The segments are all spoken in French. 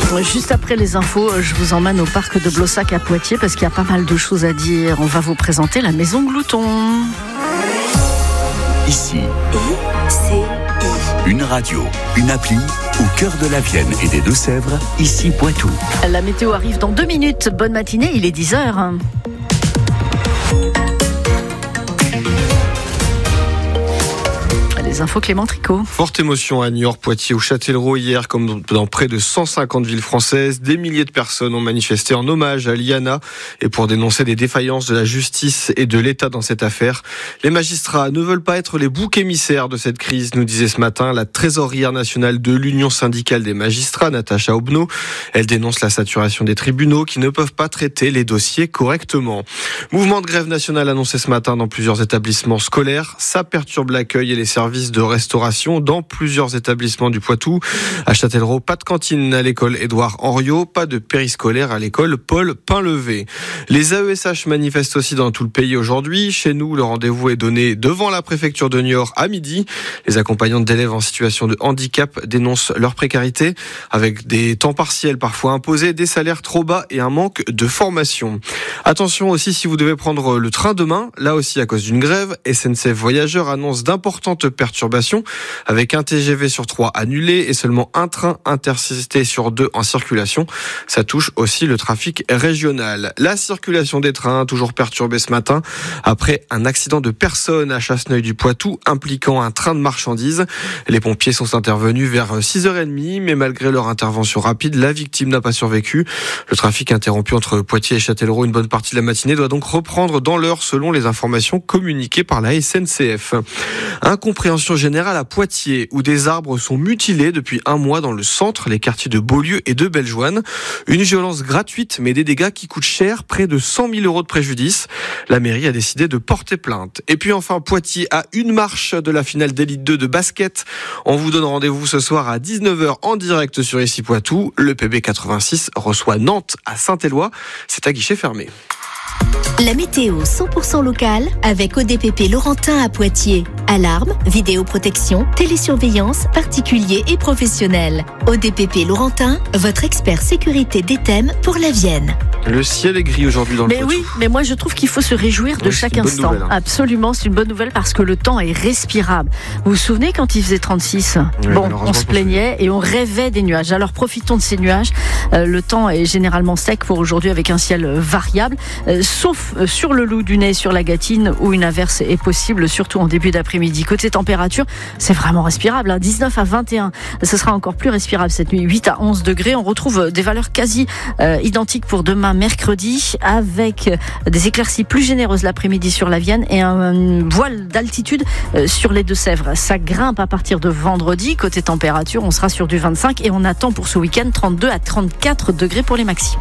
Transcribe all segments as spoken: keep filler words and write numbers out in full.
Juste après les infos, je vous emmène au parc de Blossac à Poitiers parce qu'il y a pas mal de choses à dire. On va vous présenter la maison Glouton. Ici, une radio, une appli au cœur de la Vienne et des Deux-Sèvres, ici Poitou. La météo arrive dans deux minutes. Bonne matinée, il est dix heures. Les infos Clément Tricot. Forte émotion à Niort, Poitiers ou Châtellerault hier, comme dans près de cent cinquante villes françaises. Des milliers de personnes ont manifesté en hommage à Liana et pour dénoncer des défaillances de la justice et de l'État dans cette affaire. Les magistrats ne veulent pas être les boucs émissaires de cette crise, nous disait ce matin la trésorière nationale de l'Union syndicale des magistrats, Natacha Obno. Elle dénonce la saturation des tribunaux qui ne peuvent pas traiter les dossiers correctement. Mouvement de grève nationale annoncé ce matin dans plusieurs établissements scolaires. Ça perturbe l'accueil et les services de restauration dans plusieurs établissements du Poitou. À Châtellerault, pas de cantine à l'école Édouard Henriot, pas de périscolaire à l'école Paul Painlevé. Les A E S H manifestent aussi dans tout le pays aujourd'hui. Chez nous, le rendez-vous est donné devant la préfecture de Niort à midi. Les accompagnantes d'élèves en situation de handicap dénoncent leur précarité avec des temps partiels parfois imposés, des salaires trop bas et un manque de formation. Attention aussi si vous devez prendre le train demain, là aussi à cause d'une grève, S N C F Voyageurs annonce d'importantes perturbations avec un T G V sur trois annulé et seulement un train intercité sur deux en circulation. Ça touche aussi le trafic régional. La circulation des trains toujours perturbée ce matin après un accident de personne à Chasseneuil-du-Poitou impliquant un train de marchandises. Les pompiers sont intervenus vers six heures trente, mais malgré leur intervention rapide, la victime n'a pas survécu. Le trafic interrompu entre Poitiers et Châtellerault une bonne partie de la matinée doit donc reprendre dans l'heure selon les informations communiquées par la S N C F. Incompréhension générale à Poitiers où des arbres sont mutilés depuis un mois dans le centre, les quartiers de Beaulieu et de Bellejoine. Une violence gratuite mais des dégâts qui coûtent cher, près de cent mille euros de préjudice. La mairie a décidé de porter plainte. Et puis enfin Poitiers à une marche de la finale d'élite deux de basket. On vous donne rendez-vous ce soir à dix-neuf heures en direct sur Ici Poitou. Le P B quatre-vingt-six reçoit Nantes à Saint-Éloi. C'est à guichet fermé. La météo cent pour cent locale avec O D P P Laurentin à Poitiers. Alarme, vidéoprotection, télésurveillance, particuliers et professionnels. O D P P Laurentin, votre expert sécurité des thèmes pour la Vienne. Le ciel est gris aujourd'hui dans le Mais Poitou. oui, mais moi je trouve qu'il faut se réjouir de oui, chaque c'est une bonne instant. nouvelle, hein. Absolument, c'est une bonne nouvelle parce que le temps est respirable. Vous vous souvenez quand il faisait trente-six ? Oui, Bon, on se plaignait et on rêvait des nuages. Alors profitons de ces nuages. Euh, le temps est généralement sec pour aujourd'hui avec un ciel variable, euh, sauf euh, sur le Loup du Nez, sur la Gâtine où une averse est possible, surtout en début d'après-midi. Côté température, c'est vraiment respirable. Hein. dix-neuf à vingt et un, ce sera encore plus respirable cette nuit. huit à onze degrés. On retrouve des valeurs quasi euh, identiques pour demain mercredi, avec des éclaircies plus généreuses l'après-midi sur la Vienne et un voile d'altitude sur les Deux-Sèvres. Ça grimpe à partir de vendredi. Côté température, on sera sur du vingt-cinq et on attend pour ce week-end trente-deux à trente-quatre degrés pour les maxi.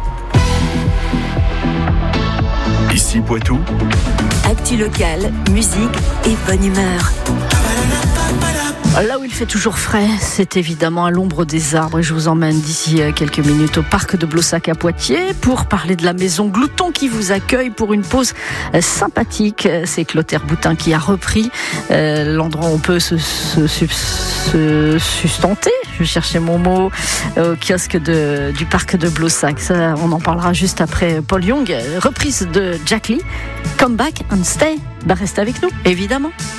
Ici Poitou. Actu locale, musique et bonne humeur. Là où il fait toujours frais, c'est évidemment à l'ombre des arbres. Et je vous emmène d'ici quelques minutes au parc de Blossac à Poitiers pour parler de la maison Glouton qui vous accueille pour une pause sympathique. C'est Clotaire Boutin qui a repris euh, l'endroit où on peut se, se, se, se sustenter. Je cherchais mon mot au kiosque de, du parc de Blossac. Ça, on en parlera juste après Paul Young. Reprise de Jack Lee. Come back and stay. Bah, restez avec nous, évidemment.